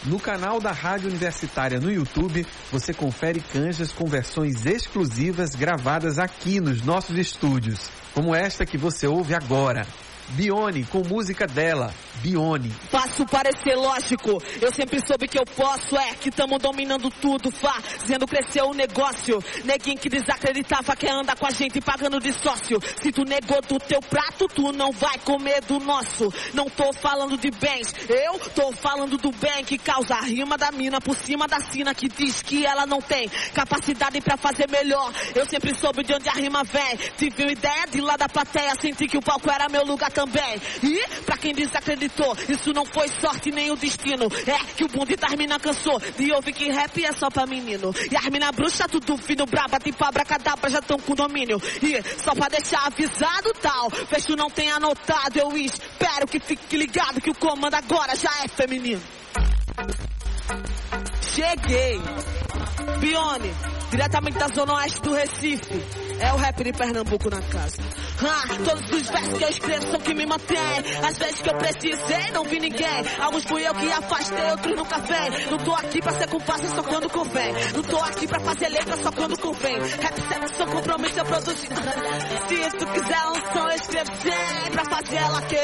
No canal da Rádio Universitária no YouTube, você confere canjas com versões exclusivas gravadas aqui nos nossos estúdios, como esta que você ouve agora. Bione, com música dela, Bione. Faço parecer lógico, eu sempre soube que eu posso, que tamo dominando tudo, fazendo crescer o negócio. Neguinho que desacreditava quer andar com a gente pagando de sócio. Se tu negou do teu prato, tu não vai comer do nosso. Não tô falando de bens, eu tô falando do bem que causa a rima da mina por cima da sina que diz que ela não tem capacidade pra fazer melhor. Eu sempre soube de onde a rima vem, tive uma ideia de lá da plateia, senti que o palco era meu lugar também. E pra quem desacreditou, isso não foi sorte nem o destino. É que o bonde das mina cansou de ouvir que rap é só pra menino. E as mina bruxa, tudo fino, braba, tipo abracadabra, já tão com domínio. E só pra deixar avisado tal, fecho não tem anotado, eu espero que fique ligado que o comando agora já é feminino. Cheguei, Bione, diretamente da zona oeste do Recife. É o rap de Pernambuco na casa. Todos os versos que eu escrevo são que me mantém. Às vezes que eu precisei, não vi ninguém. Alguns fui eu que afastei, outros nunca vem. Não tô aqui pra ser comparsa só quando convém. Não tô aqui pra fazer letra só quando convém. Rap sério, sou compromisso, eu produzo. Se tu quiser um som, eu escrevo sem pra fazer ela querer.